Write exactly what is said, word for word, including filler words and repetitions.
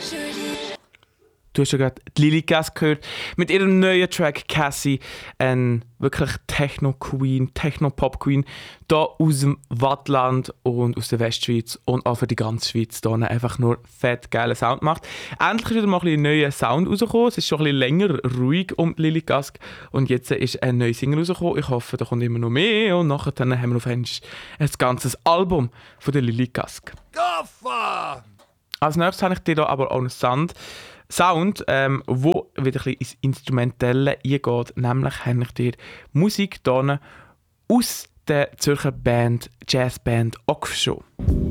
Du hast ja gerade Lily Gas gehört mit ihrem neuen Track Cassie, ein wirklich Techno-Queen, Techno-Pop-Queen, hier aus dem Wattland und aus der Westschweiz und auch für die ganze Schweiz hier einfach nur fett geilen Sound macht. Endlich ist wieder mal ein bisschen neuer Sound rausgekommen, es ist schon ein bisschen länger ruhig um Lily Gas und jetzt ist ein neues Single rausgekommen. Ich hoffe, da kommt immer noch mehr und nachher dann haben wir auf einmal ein ganzes Album von der Lily Gas. Gaffa! Als nächstes habe ich dir da aber auch einen Sound, Sound ähm, wo wieder ein bisschen ins Instrumentelle eingeht. Nämlich habe ich dir Musik hier aus der Zürcher Band, Jazzband Okfshow.